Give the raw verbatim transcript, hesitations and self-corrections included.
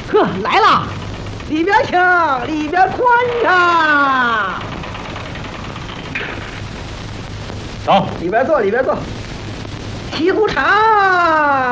呵，来了，里边请，里边宽敞。 走， 里边坐，里边坐。西湖茶。